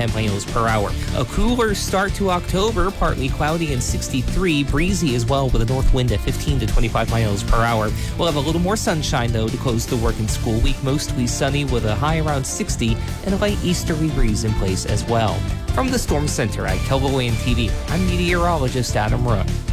10 miles per hour. A cooler start to October, partly cloudy and 63, breezy as well with a north wind at 15 to 25 miles per hour. We'll have a little more sunshine though to close the work and school week, mostly sunny with a high around 60 and a light easterly breeze in place as well. From the Storm Center at KELVA-WAM TV, I'm meteorologist Adam Rook.